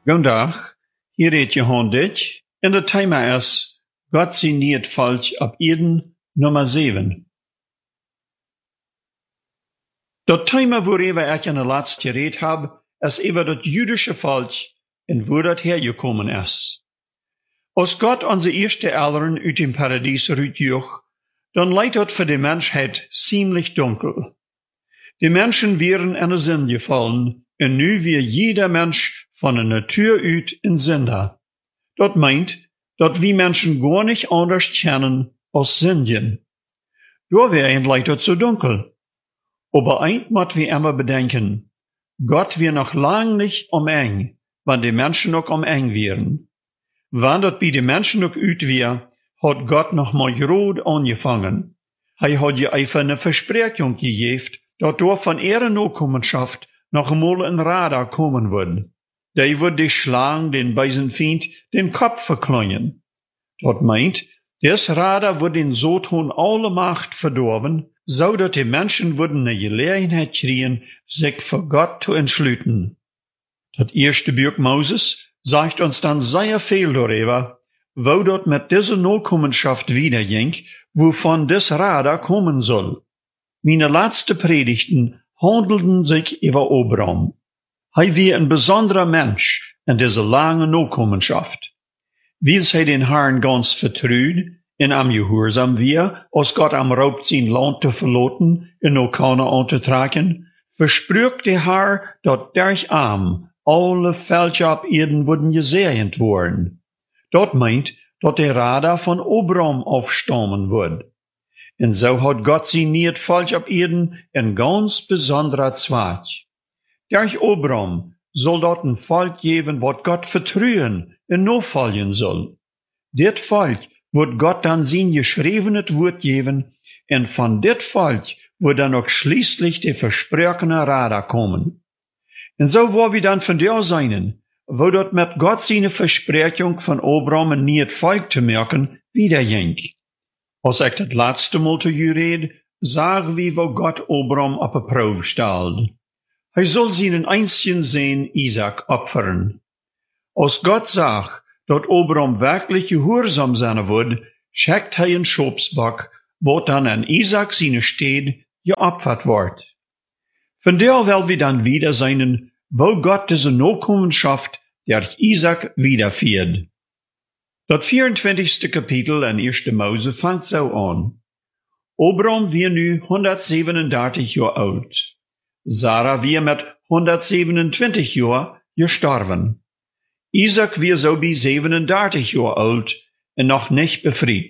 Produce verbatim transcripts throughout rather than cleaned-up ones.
Goedendag, hier heet Johan Ditch en het thema is God signeert volk op Eden nummer zeven. Dat thema waarover ik in de laatste gereed heb, is over het Jüdische volk en waar dat hergekomen is. Als God onze eerste Eltern uit dem Paradies uitjoeg, dan leidt dat voor de mensheid ziemlich dunkel. Die Menschen wären in de Sünde gefallen en nu weer jeder Mensch von der Natur uit een Sünder. Dat meint, dat wir Menschen gar nicht anders kennen als Sünden. Door wären leidt dat so dunkel. Aber eins moet wir immer bedenken, Gott wir noch lang nicht um eng, wann die Menschen noch um eng wären. Wann dat bij de Menschen noch uit weer, hat Gott noch mal groot angefangen. Hij hat je einfach eine Versprechung gegeven, dat door van ihrer Nachkommenschaft noch einmal ein Radar kommen wird. Der wird die Schlange, den bösen Feind, den Kopf verkleinen. Dat meint, des Radar wird den Satan alle Macht verdorben, so dat die Menschen würden eine Gelegenheit kriegen, sich für Gott zu entschlüten. Das erste Buch Moses sagt uns dann sehr viel darüber, wo dort mit dieser Nachkommenschaft wiederging, wovon des Radar kommen soll. Meine letzte Predigten handelten sich über Abraham. Hij war ein besonderer Mensch in dieser langen Nachkommenschaft. Wie hij den Herrn ganz vertraut en am Gehorsam war, als Gott am raubt sein Land zu verlassen en nach Kanaan zu tragen, versprach der Herr, dat durch am alle Völker auf Erden würden gesegnet worden. Dat meint, dat der Radar von Abraham aufstammen wird. En so hat Gott signiert Volk auf Erden ein ganz besonderer Zweig. Durch Abraham soll dort ein Volk geben, wat Gott vertrauen en nachfolgen soll. Dit Volk wird Gott dann sein geschriebenes Wort geben, en von dit Volk wird dann auch schließlich der versprochene Radar kommen. En so wo wir dann von der sein, wo dort mit Gott seine Versprechung von Abraham ein nieuw Volk zu merken, wiederging. Als ik het laatste Mal zu je red, sagen wir, wo Gott Abraham op een Probe stellt. Hij soll seinen einzigen Sohn Isaac opfern. Als Gott sagt, dat Abraham wirklich gehorsam sein wird, schickt hij een Schopsbock, wat dann an Isaac seine Stede geopfert wird. Von der will wir dann wieder sein, wo Gott diese Nachkommenschaft durch Isaac wiederführt. Das vierundzwanzigste Kapitel in erste Mose fängt so an. Abraham war nu honderdzevenendertig Jahre alt. Sarah war mit honderdzevenentwintig Jahren gestorben. Isaac war so bei zevenendertig Jahre alt und noch nicht befreit.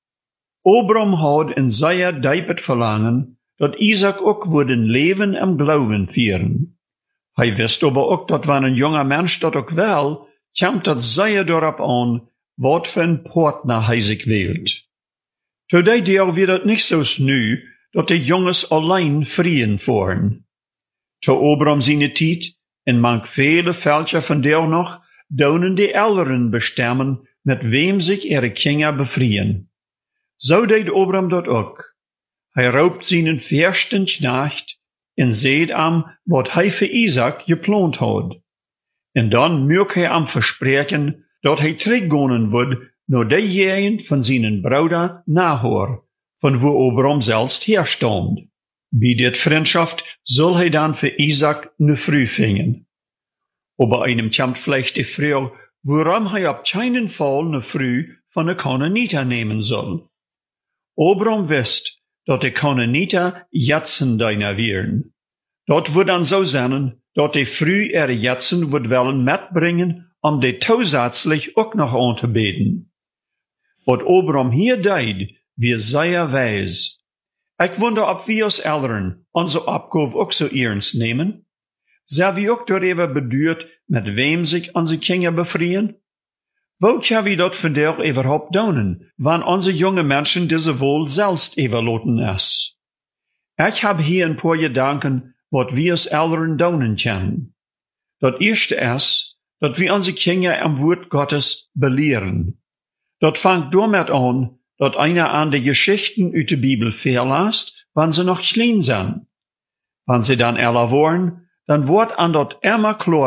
Abraham hat in sehr diepet Verlangen, dat Isaac auch würde ein Leben im Glauben führen. Hij wist aber auch, dat wenn ein junger Mensch dat auch will, kommt dat sehr darauf an, wat für ein Partner hij sich wählt. Today deel wir dat nicht so snü, dat die Jungs allein vrijen fahren. Zu Abraham seine Tijd, en manch viele Völker von der noch, donen die Älteren bestemmen, mit wem sich ihre Kinder befriehen. So deed Abraham dat auch. Hij raubt seinen versten Knecht en seht am, wat hij für Isaac geplant hat. En dan mögt hij am versprechen, dat hij teruggaan wordt naar de jaren van zijn Bruder Nahor, von wo Abraham selbst herstand. Bij dit Freundschaft soll hij dan für Isaac ne Früh fingen. Aber einem kommt vielleicht die Frage, warum hij op keinen Fall ne Früh von de Kanaaniter nehmen soll. Abraham wist, dat de Kanaaniter Jatzen deiner wären. Dat wird dann so sein, dat die Früh ihre Jatzen wird wollen mitbringen, um die zusätzlich auch noch anzubeten. Wat Abraham hier deed, wir sehr weis. Ich wonder, ob wir als Eltern unsere Abgabe auch so ernst nehmen. Sind wir auch darüber bedürt, mit wem sich unsere Kinder befrieren? Wo können wir dort von der überhaupt tun, wenn unsere junge Menschen diese wohl selbst überlassen ist? Ich habe hier ein paar Gedanken, was wir als Eltern tun können. Das erste ist, dass wir unsere Kinder am Wort Gottes belehren. Das fängt damit an, dass einer an die Geschichten aus der Bibel verlässt, wenn sie noch klein sind. Wenn sie dann älter werden, dann wird an dort immer klarer,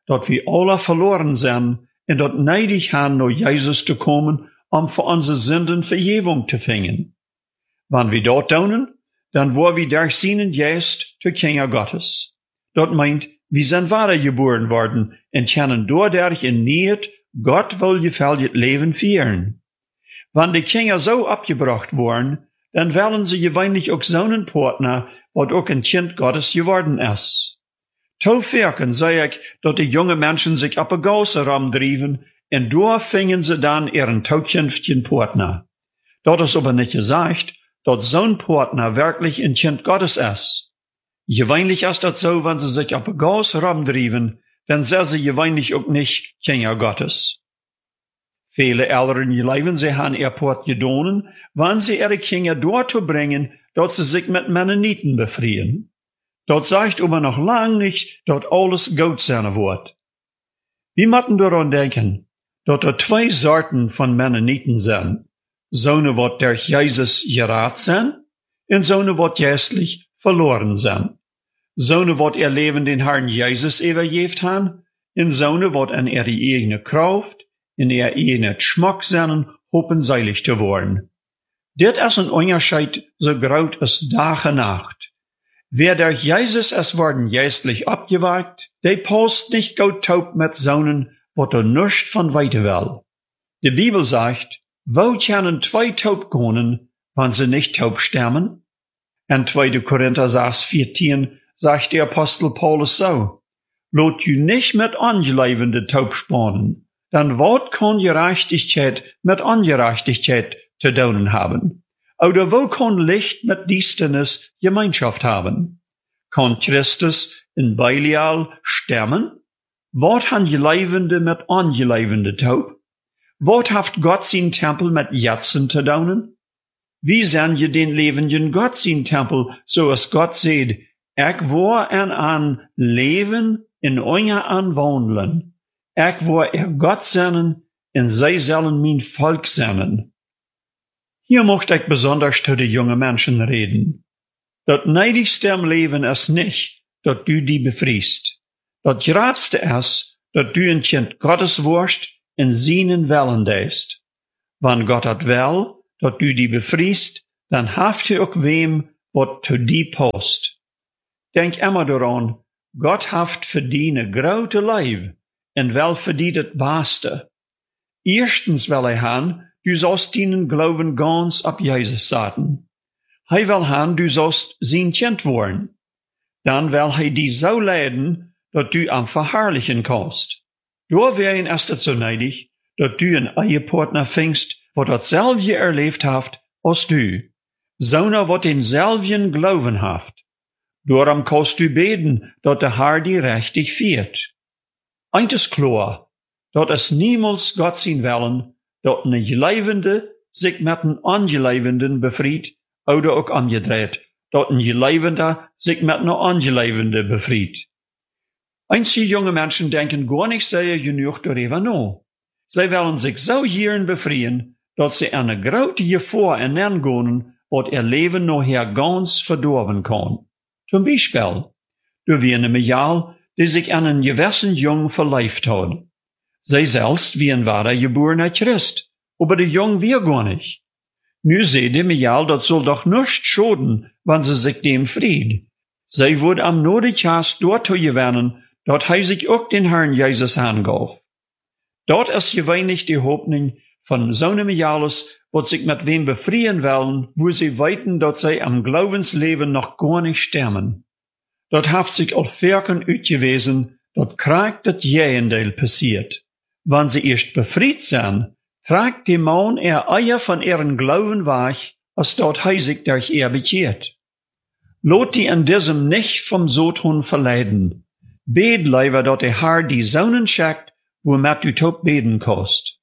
dat wir alle verloren zijn en dat neidig haben, naar Jesus te komen, om voor onze Sünden Vergebung te vingen. Wann wir dort tun, dann wo wir durch seinen Geist zu Kinder Gottes. Dat meint, wir sind wiedergeboren worden und können dadurch in Niet Gott wohlgefälliges Leben führen. Wann die Kinder so abgebracht worden, dann wollen sie gewöhnlich auch so einen Partner, wat auch ein Kind Gottes geworden ist. Zu verken sei ich, dat die junge Menschen sich ab der Gasse rumdrieven, und da fingen sie dann ihren zukünftigen Partner. Dat ist aber nicht gesagt, dat zo'n Partner wirklich ein Kind Gottes ist. Gewöhnlich ist das so, wenn sie sich ab der Gasse rumdrieven, dann sind sie gewöhnlich auch nicht Kinder Gottes. Viele Eltern leben, sie haben ihr Port gedonen, wann sie ihre Kinder dort bringen, dort sie sich mit Mennoniten befreien. Dort sagt aber noch lang nicht, dort alles gut sein wird. Wir müssen daran denken, dort da zwei Sorten von Mennoniten sind. So'ne, wat durch Jesus gerat sind, und so'ne, wat geistlich verloren sind. So'ne, wat ihr Leben den Herrn Jesus übergeben haben, und so'ne, wat an ihre eigene Kraft, in ihr eigenen Geschmack sind, hoffen seilig zu werden. Dit ist ein Unterschied so groß als Tag und Nacht. Wer durch Jesus es worden geistlich abgewagt, der passt nicht gut taub mit Sohnen, wat er nicht von weiter will. Die Bibel sagt, wo können zwei taub gehen, wenn sie nicht taub sterben? In zweiter Korinther sechs vierzehn sagt der Apostel Paulus so, lot you nicht mit Angelebende taub spannen, dann wat kann Gerechtigkeit mit Ungerechtigkeit zu tun haben? Oder wo kann Licht mit Düsternis Gemeinschaft haben? Kann Christus in Belial sterben? Wat han Gelebende mit Ungelebende taub? Wat haft Gott sein Tempel mit Jatzen zu tun? Wie sind je den lebenden Gott sein Tempel, so als Gott seht, ich war an an Leben in euer anwohnen. Ich war er Gott sein, und sie sollen mein Volk sein. Hier möchte ich besonders zu den jungen Menschen reden. Das neidigste im Leben ist nicht, dass du die befriest. Das geradste ist, dass du ein Kind Gottes wirst, in seinen Wellen deist. Wenn Gott hat will, dass du die befriest, dann haft er auch wem, wat zu die passt. Denk immer daran, Gott haft für die ne grote Leib, en wel für die das Beste. Erstens will er han, du sollst ihnen Glauben ganz ab Jesus setzen. Hij will han, du sollst sein Kind worden. Dann will er die so leiden, dass du am verherrlichen kannst. Da wäre ihn erst so neidig, dass du einen Ehepartner findest, wo dasselbe erlebt haft als du. So'ner, wat denselben Glauben haft. Darum kannst du beten, dass der Herr die richtig führt. Eins ist klar, dass es niemals Gott sein wollen, dass eine Gelebende sich mit einem Angelebenden befried, oder auch umgedreht, dass ein Gelebender sich mit einer Angelebende befried. Einige junge Menschen denken gar nicht sehr genug darüber nach. Sie wollen sich so hierin befreien, dass sie eine große Gefahr hineingehen, was ihr Leben nachher ganz verdorben kann. Zum Beispiel, du wie eine Mädel, die sich an einen gewissen Jungen verleibt hat. Sie selbst wie ein wahrer geborener Christ, aber der Jung wir gar nicht. Nu seht die Mädel, das soll doch nicht schaden, wenn sie sich dem fried. Sie wird am Nordikast dort gewinnen, dort hij sich auch den Herrn Jesus angaf. Dort ist gewöhnlich die Hoffnung von so einem Mädels, wat sich mit wem befreien wollen, wo sie weiten, dass sie am Glaubensleben noch gar nicht sterben. Dort haft sich auch Werken uitgewiesen, dort kriegt das Gegenteil passiert. Wenn sie erst befreit sind, tragt die Mann er Eier von ihren Glauben weg, als dort hij sich durch er bekehrt. Lot die in diesem nicht vom Sodhund verleiden. Bet leider, dass der Herr die Sonnen schickt, womit du top beten kannst.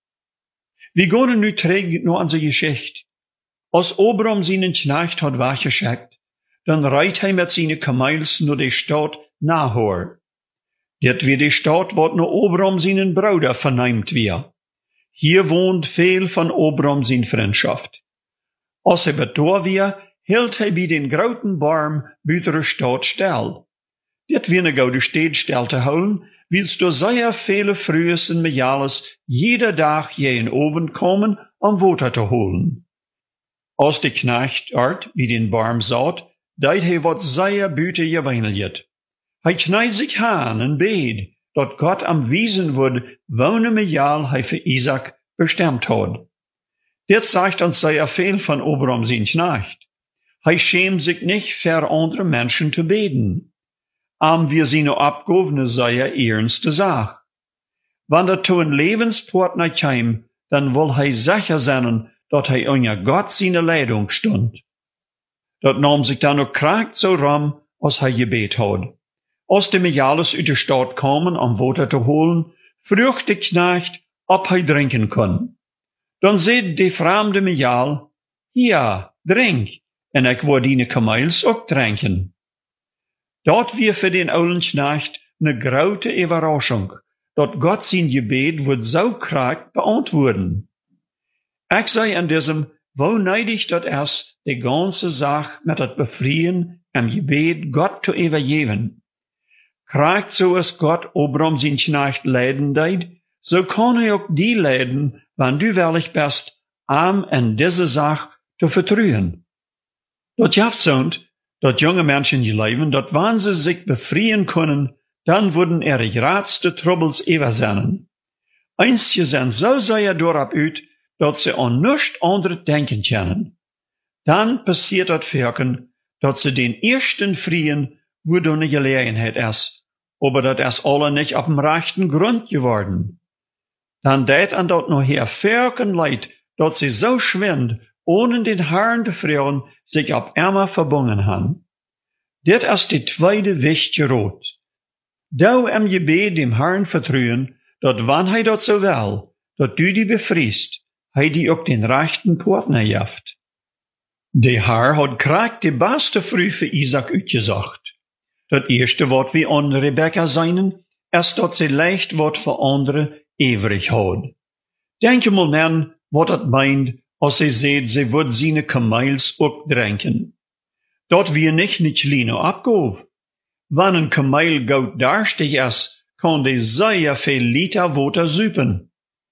Wir gehen nu trägt nur an die Geschichte. Als Obram seinen Knecht hat weggeschickt, dann reit er mit seinen Kamels nur die Stadt Nahor. Dit wie die Stadt, wat nur Obram seinen Bruder verneimt wir. Hier wohnt viel von Obram sein Freundschaft. Als er betor wir, hielt er bei den großen Baum bei der Stadt still. Dit wie eine gute Stadt still zu holen, willst du sehr viele Frühes und Mejales jeder Tag je in Oven kommen, um Water zu holen. Als de Knecht art, wie den Barm saut, deit he wat sehr büte geweinelt. Hij kneit sich aan en bed, dat Gott am Wiesen wird, wohne Mejal hij für Isaac bestimmt hat. Dit sagt uns sehr viel von Abraham sein Knecht. Hij schämt sich nicht, für andere Menschen zu beten. Am wir seine Abgabe sehr ernste Sache. Wenn er zu ein Lebenspartner käme, dann will hij sicher sein, dat hij unter Gott seine Leitung stund. Dat nahm sich dann auch kragt so rum, als hij gebet hat. Als de Mejales uit de Stadt kamen, um Water zu holen, vroeg de Knecht, ob hij drinken kon. Dan zei de vreemde Mejal, ja, drink, en ik wil die kamels ook drinken. Dat weer für den oude Knecht ne grote Überraschung, dat Gott sein Gebet wird so kragt beantworten. Ich sei an diesem, wo neidig dat es die ganze Sache mit dat Befrieden am Gebet Gott zu übergeben. Kragt so es Gott Abraham sein Knecht leiden deit, so kann er auch die leiden, wenn du wirklich bist, am in diese Sache zu vertrauen. Dat jaft sind, dat junge Menschen leben, dat wenn sie sich befrieden können, dann würden ihre größte Troubles übersehen. Einstje sind so sehr darauf uit, dat sie an nichts anderes denken können. Dann passiert dat Wirken, dat sie den ersten Frieden, wo du eine Gelegenheit ist, aber dat ist alle nicht auf dem rechten Grund geworden. Dann deit an dat noch her Wirken leid, dat sie so schwind, ohne den Herrn zu fragen, sich ab Emma verbunden haben. Dit ist die zweite wichtige Rot. Du im Gebet dem Herrn vertrauen, dat wann hij dat so will, dat du die befriest, hij die ook den rechten Partner jaft. De Herr hat kragt die beste Früh für Isaac uitgezocht. Dat erste wat wie an Rebecca seinen, ist dat sie leicht wat für andere ewig hat. Denke mal nen, wat dat meint, als sie seht, sie wird seine Kamels ook drinken. Dat wir nicht nicht kleine Abgabe. Wenn ein Kamel gut darstig ist, kann die sehr viel Liter Water süpen.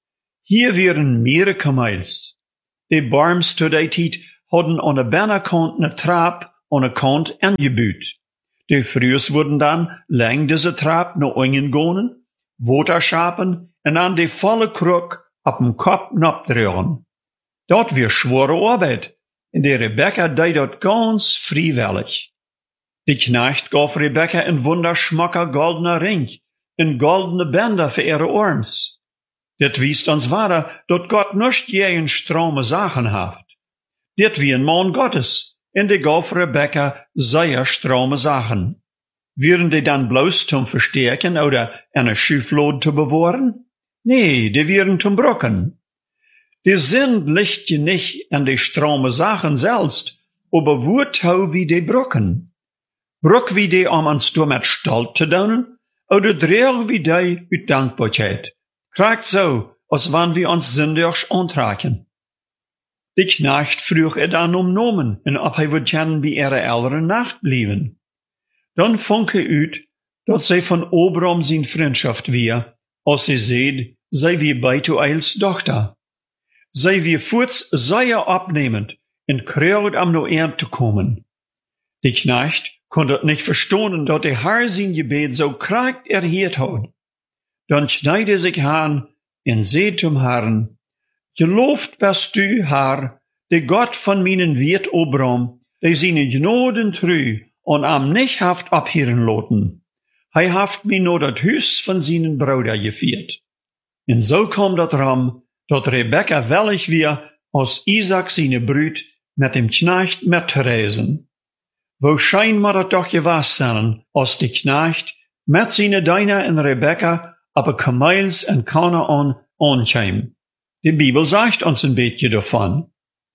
Hier wären mehrere Kamels. Die Barms zu der Zeit hatten an der Bernerkant ne Trab an der Kant angebüht. Die Frühs wurden dann lang diese Trab noch eingehen, Water schapen und an die volle Krug ab dem Kopf abdrehen. Dat wär schwere Arbeit, und die Rebecca deit dat ganz freiwillig. Die Knecht gab Rebecca ein wunderschmacker goldener Ring, ein goldene Bänder für ihre Arms. Dit wiest uns weiter, dat Gott nicht je in strome Sachen haft. Dit wie ein Mann Gottes, und die gab Rebecca sehr strome Sachen. Wären die dann bloß zum Verstärken oder eine Schieflade zu bewahren? Nee, die wären zum Brocken. Die Sinn liegt je nicht an die strome Sachen selbst, aber wurtau wie die Brocken. Brock wie die om ans door met stolz te doen, oder dreig wie die uit Dankbarkeit. Kragt so, als wann wir uns sündigs antraken. Die Knecht vroeg er dann um Nomen, en ob hij would gern bij ihre Eltern Nacht blieben. Dann fand er uit, dat zij von Abraham zijn Freundschaft wir, als sie seht, sei wie Betuels Tochter. Sei wie voorts sehr abnehmend, en kreeg am no eer te komen. Die Knecht konnte nicht verstehen, dass der Herr sein Gebet so kragt erhielt hat. Dann schneide er sich an und seht zum Herrn, gelobt bist du, Herr, der Gott von meinen Wirt Abraham, der seine Gnoden trü und am nicht haft abhieren loten. Hij haft mir nur das Hüs von seinen Bruder gefiert. Und so kam dat ram, dat Rebecca wellig wir aus Isaac seine Brüt mit dem Knecht mitreisen. Wo scheinbar dat doch gewas sein, als die Knecht mit seine Dinah und Rebecca aber Kamels und Kanaan ankäm. Die Bibel sagt uns ein bisschen davon.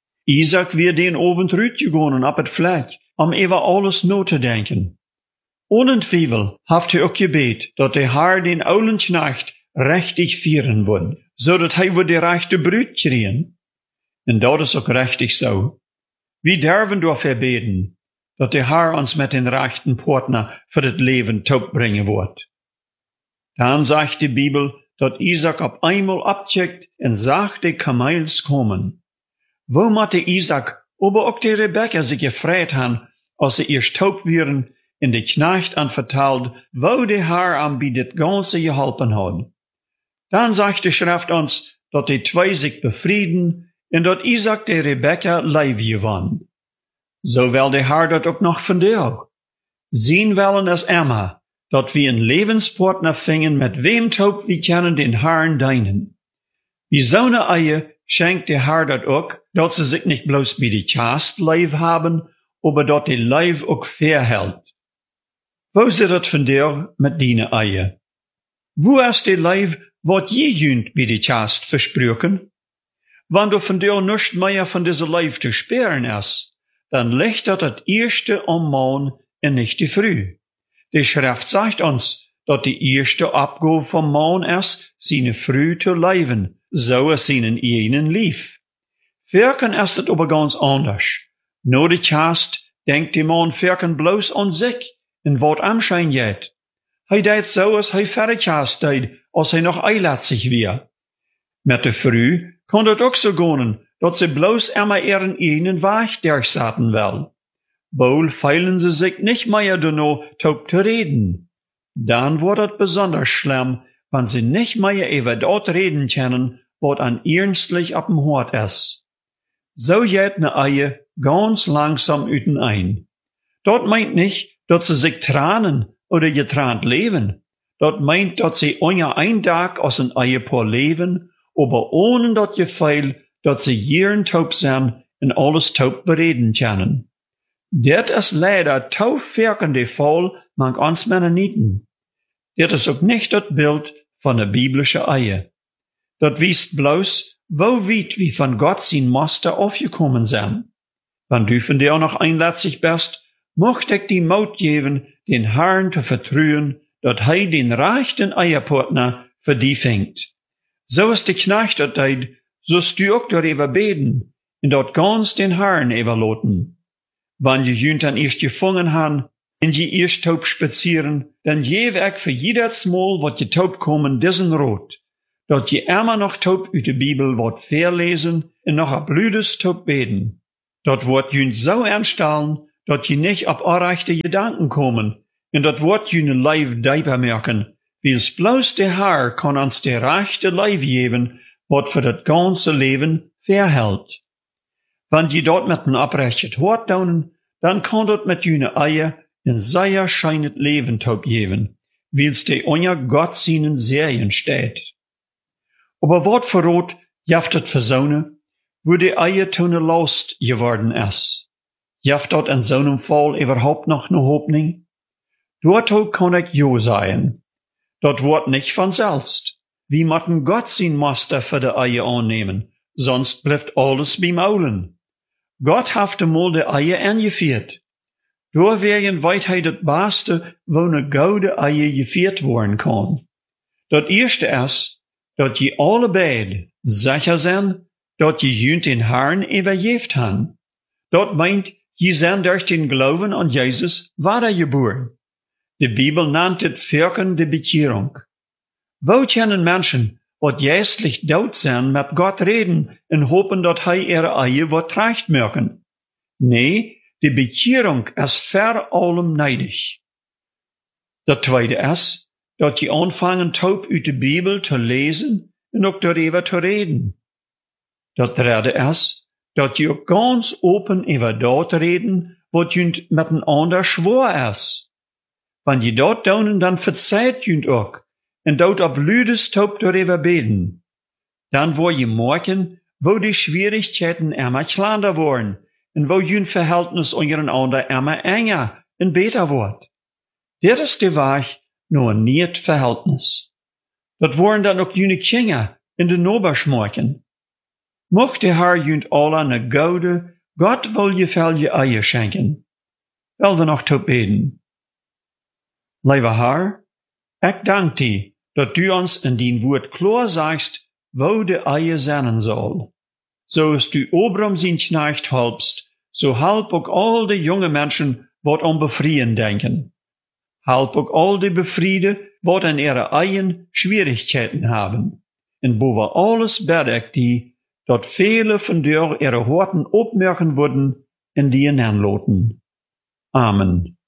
Isaac wird den Abend rütgegangen ab et Fleck, um über alles not zu denken. Ohne Zweifel haft er auch gebet, dat der Herr den oulen Knecht rechtig führen wird, so dat hij wird die rechte Brüt kriegen. Und dat ist auch richtig so. Wir dürfen dafür beten, dat der Herr uns mit den rechten Partner für das Leben taub bringen wird. Dann sagt die Bibel, dat Isaac op einmal abcheckt en zag de kamels kommen. Wo matte Isaac, aber auch die Rebekka sich gefreut han, als sie erst taub wären, in de Knecht an vertelt, wo de Herr am bi dit ganze geholpen hat. Dann sagt die Schrift uns, dat die zwei sich befrieden, en dat Isaac de Rebekka lief gewann. So will der Herr dat auch noch von dir auch. Sehen wollen es immer, dat wir een Lebenspartner fingen, mit wem taub wir können den Herrn dienen. Wie so eine Eie schenkt der Herr dat auch, dat sie sich nicht bloß wie die Chast lief haben, aber dat die Life auch fair hält. Wo zit het von dir mit deine Eie? Wo ist die Life, wat je jünt bei die Chast versprochen? Wenn du von dir nicht mehr von dieser Life zu spüren ist, dann liegt dat het erste am Morgen und nicht die Früh. Die Schrift sagt uns, dat die erste Abgabe vom Morgen ist, seine Früh zu leben, so es seinen ihnen lief. Wirken ist het aber ganz anders. Nur die Chast denkt die Morgen wirken bloß an sich, en wat Anschein jet. Hij deed zo als hij verder deed, als hij nog eilatzig weer. Met de Früh kon het ook zo gaan, dat ze bloos immer ihren eigenen Weg durchsaten wel. Bol feilen ze zich nicht mehr danach, taub zu reden. Dann wordt het besonders schlimm, wenn sie nicht mehr über dort reden können, wat an ernstlich ab dem Hort ist. So jet ne Eie ganz langsam üten ein. Dort meint nicht, dat ze sich tranen oder getrant leben. Dat meint, dat ze onja ein Tag aus een Eiepaar leben, aber ohne dat Gefühl, dat ze jeren taub zijn en alles taub bereden können. Dit is leider taub virkende Fall manch ons Mennoniten. Dit is ook nicht dat Bild van de biblische Eie. Dat wiest bloß, wo weit wie von Gott sein Master aufgekommen zijn. Wenn du von dir noch einlatzig bist, mocht ich die Mut geben, den Herrn zu vertrauen, dat hij den rechten Eierpartner für die fängt. So ist die Knecht dat deid, so stu auch darüber beten, und dort ganz den Herrn überloten. Wenn je jünt an erst gefangen han, und je erst taub spazieren, dann je werk für jedes Mal, wat je taub kommen, diesen Rot, dat je immer noch taub uit de Bibel wat verlesen, und noch a blüdes taub beten. Dort wordt jünt so ernststellen, dat je nicht ab arrechte Gedanken kommen, en dat wordt jüne Leib dieper merken, wie es bloß der Herr kann uns der rechte Leib geben, wat für das ganze Leben verhält. Wenn je dort mit ein abrechtet Hort daunen, dann kann dort mit jüne Eier ein sehr scheinet Leben taub geben, wie's de onja Gott seinen Serien steht. Aber wat verrot jaftet versone, wo die Eier tone lost geworden ist. Jaft dort in so einem Fall überhaupt noch ne Hoffnung? Dort kann ich jo sein. Dort wird nicht von selbst. Wie matten Gott sein Master für die Eier annehmen, sonst bleibt alles beim Aulen. Gott hafte mal die Eier angeführt. Door wegen weit hij das Beste, wo ne goude Eier geführt worden kann. Dat erste ist, dat je alle beide sicher sind, dat je jünt den Herrn übergeft han. Dat meint, je zijn durch den Glauben an Jesus wiedergeboren. Die Bibel nennt het Wirken de Bekehrung. Wo können Menschen, wat geistlich dood zijn, met Gott reden en hopen dat hij ihre Eier wat recht merken? Nee, die Bekehrung ist vor allem neidig. Dat tweede ist, dat je anfangen taub uit de Bibel zu lesen en ook darüber zu reden. Dat derde ist, dat je ook ganz open über dort reden, wat jünt miteinander schwor ist. Wenn je dort daunen, dann verzeiht jünt ook, en dort ab lüdes taub darüber beten. Dann wo je morgen, wo die Schwierigkeiten immer kleiner worden, en wo jünt Verhältnis untereinander immer enger en beter wordt. Dit is de weg nur een niet Verhältnis. Dat worden dan ook jüne Kinder in de Noberschmorken. Mocht de Herr jünt alle ne goude, Gott wil je veel je Eier schenken. Wel we nog te beten. Lieve Herr, ik dank die, dat du ons in dien woord klar sagst, wo de Eier zijn soll. So is du Obram zijn Knecht helpst, so help ook al de junge Menschen, wat om befrieren denken. Halb auch all die befrieden, wat an ihre eigenen Schwierigkeiten haben. Und wo wir alles bedeckt die, dort viele von dir ihre Horten opmerken würden, in die hineinloten. Amen.